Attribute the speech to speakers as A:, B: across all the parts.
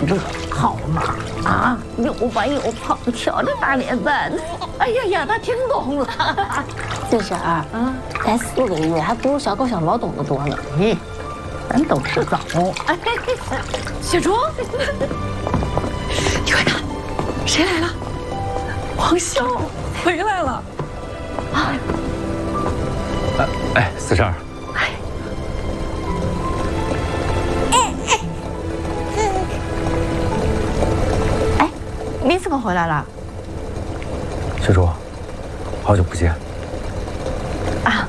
A: 这好嘛啊，又白又胖，瞧这大脸蛋，哎呀呀，他听懂了。
B: 42啊，才4个月，还不如小狗小猫懂得多呢。
A: 咱都吃早。哎，
C: 小竹，你快看，谁来了？王笑回来了。
D: 哎，42。
A: 哎，你怎么回来了？
D: 小竹，好久不见。
A: 啊。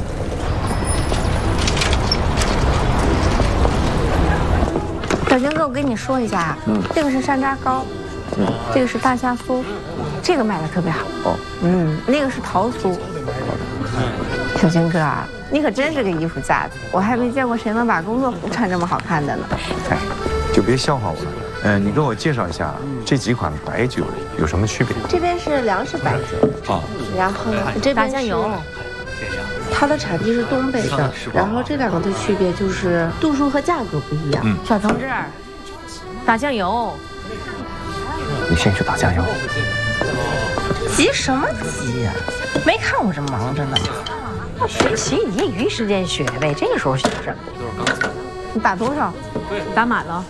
A: 小军哥，我跟你说一下，这个是山楂糕，这个是大虾酥，这个卖的特别好。那个是桃酥。小军哥啊，你可真是个衣服架子，我还没见过谁能把工作服穿这么好看的呢。
E: 哎，就别笑话我了。你跟我介绍一下这几款白酒有什么区别？
F: 这边是粮食白酒，然后这边是它的产地是东北的，然后这两个的区别就是度数和价格不一样。
A: 小同志，打酱油。
D: 你先去打酱油。
A: 急什么急呀？没看我这忙着呢吗？学习业余时间学呗，这个时候学什么？你打多少？打满了。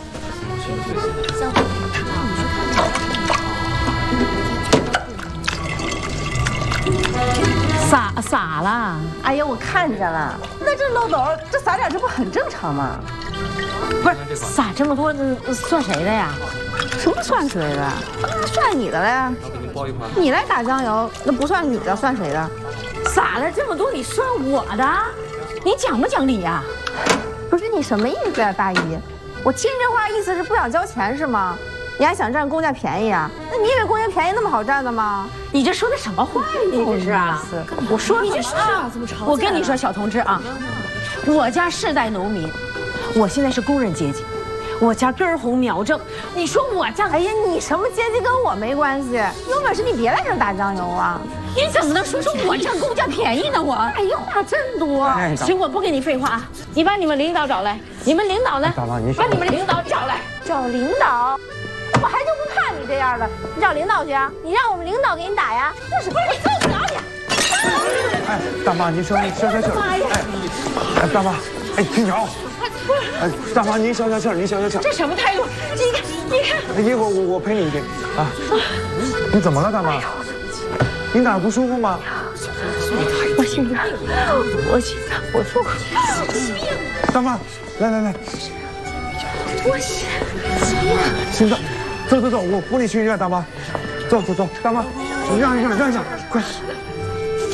A: 洒了。
F: 哎呀，我看见了，那这漏斗这洒点，这不很正常吗？
A: 不是洒这么多，算谁的呀？什么算谁的？那算你的了呀。你来打酱油，那不算你的，算谁的？洒了这么多，你算我的？你讲不讲理呀？不是你什么意思呀，大姨？我听这话意思是不想交钱是吗？你还想占公家便宜啊？那你以为公家便宜那么好占的吗？你这说的什么话呀？你这是啊？我说你这是啊？我跟你说，小同志啊，我家世代农民，我现在是工人阶级，我家根红苗正。你说我这，哎呀，你什么阶级跟我没关系？有本事你别来这儿打酱油啊！你怎么能说我占公家便宜呢？我，哎呀，话真多。行，我不跟你废话啊，你把你们领导找来。你们领导呢？
D: 大妈，你
A: 把你们领导找来。找领导？我还就不怕你这样的，你找领导去啊！你让我们领导给你打呀？那是不是你受不了你？
E: 哎，大妈，您消消气儿。哎，大妈，哎，听着。哎，大妈，您消消气儿，您消消气儿。
A: 这什么态度？你看。
E: 一会儿我陪你一杯啊。你怎么了，大妈？你哪儿不舒服吗？
A: 我心脏，我腹部。
E: 大妈，来。
A: 我
E: 心脏，走，我扶你去医院，大妈。走，大妈，你让一下，快。